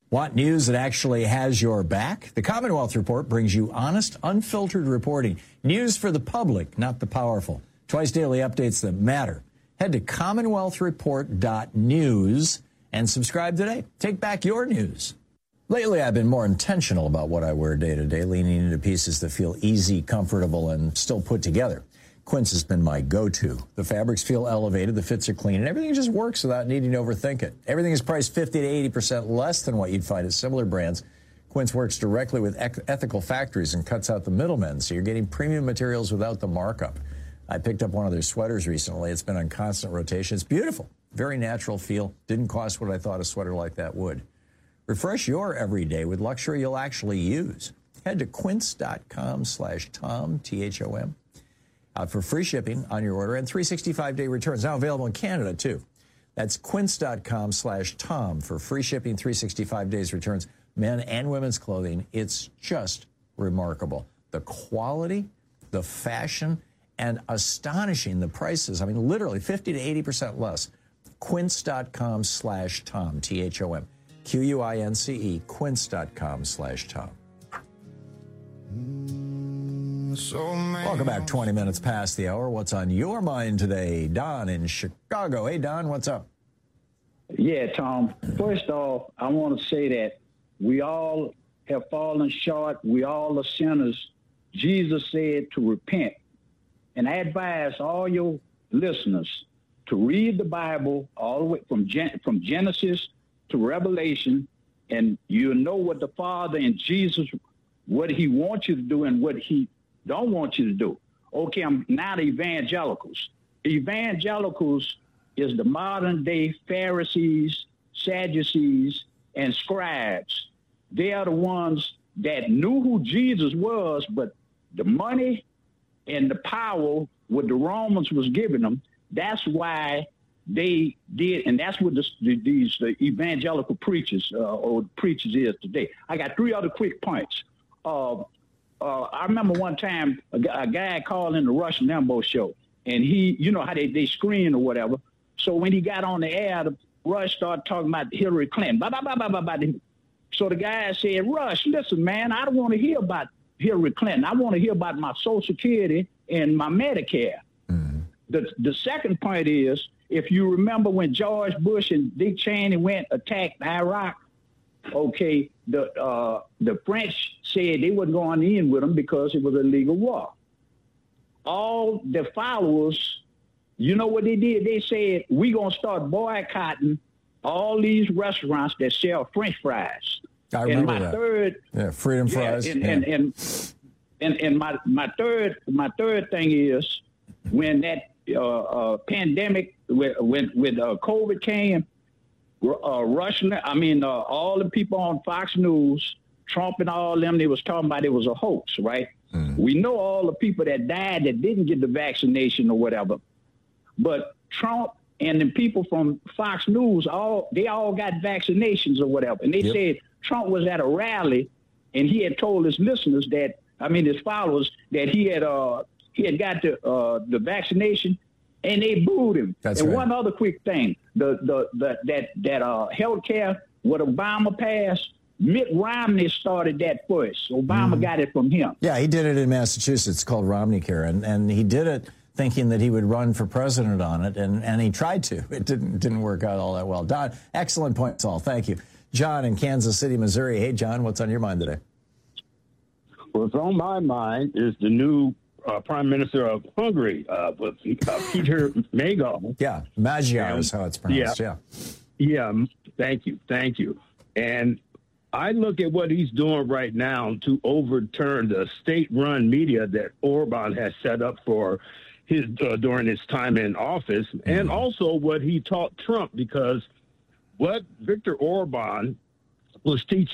Want news that actually has your back? The Commonwealth Report brings you honest, unfiltered reporting. News for the public, not the powerful. Twice daily updates that matter. Head to commonwealthreport.news and subscribe today. Take back your news. Lately, I've been more intentional about what I wear day to day, leaning into pieces that feel easy, comfortable, and still put together. Quince has been my go-to. The fabrics feel elevated, the fits are clean, and everything just works without needing to overthink it. Everything is priced 50 to 80% less than what you'd find at similar brands. Quince works directly with ethical factories and cuts out the middlemen, so you're getting premium materials without the markup. I picked up one of their sweaters recently. It's been on constant rotation. It's beautiful. Very natural feel. Didn't cost what I thought a sweater like that would. Refresh your everyday with luxury you'll actually use. Head to quince.com/Tom, T-H-O-M. For free shipping on your order and 365-day returns. Now available in Canada, too. That's quince.com/Tom for free shipping, 365 days returns, men and women's clothing. It's just remarkable. The quality, the fashion, and astonishing the prices. I mean, literally 50 to 80% less. Quince.com/Tom, T-H-O-M. Quince, quince.com/Tom. Welcome back. 20 minutes past the hour. What's on your mind today? Don in Chicago. Hey, Don, what's up? Yeah, Tom. First off, I want to say that we all have fallen short. We all are sinners. Jesus said to repent. And I advise all your listeners to read the Bible all the way from Genesis to Revelation, and you'll know what the Father and Jesus, what he wants you to do and what he don't want you to do. Okay, I'm not evangelicals. Evangelicals is the modern day Pharisees, Sadducees, and scribes. They are the ones that knew who Jesus was, but the money and the power what the Romans was giving them, that's why they did, and that's what the evangelical preachers or preachers is today. I got three other quick points. I remember one time a guy called in the Rush Limbaugh show, and he, you know how they screen or whatever. So when he got on the air, the Rush started talking about Hillary Clinton. So the guy said, Rush, listen, man, I don't want to hear about Hillary Clinton. I want to hear about my Social Security and my Medicare. Mm-hmm. The second point is, if you remember when George Bush and Dick Cheney attacked Iraq, okay, the French said they wasn't going in with them because it was a legal war. All the followers, you know what they did? They said, we're going to start boycotting all these restaurants that sell French fries. I remember that. Freedom fries. And my third thing is when that pandemic, when COVID came, all the people on Fox News, Trump and all them, they was talking about it was a hoax, right? Mm. We know all the people that died that didn't get the vaccination or whatever. But Trump and the people from Fox News, they all got vaccinations or whatever. And they said Trump was at a rally and he had told his listeners his followers, that he had got the vaccination, and they booed him. That's right. One other quick thing, that health care, what Obama passed, Mitt Romney started that first. Obama got it from him. Yeah, he did it in Massachusetts, called Romney Care, and he did it thinking that he would run for president on it, and he tried to. It didn't work out all that well. Don, excellent points, all. Thank you. John in Kansas City, Missouri. Hey, John, what's on your mind today? What's on my mind is the new Prime Minister of Hungary, Peter Magyar. Yeah, Magyar is how it's pronounced. Yeah. Thank you. And I look at what he's doing right now to overturn the state-run media that Orban has set up for his during his time in office, and also what he taught Trump, because what Viktor Orban was teaching